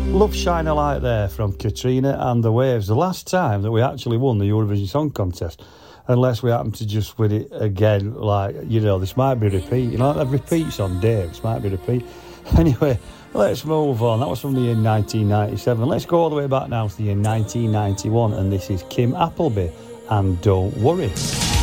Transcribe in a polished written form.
Love Shine a Light there from Katrina and the Waves. The last time that we actually won the Eurovision Song Contest, unless we happen to just win it again, like, you know, this might be a repeat. You know, that repeats on Dave, this might be a repeat. Anyway, let's move on. That was from the year 1997. Let's go all the way back now to the year 1991, and this is Kim Appleby and Don't Worry.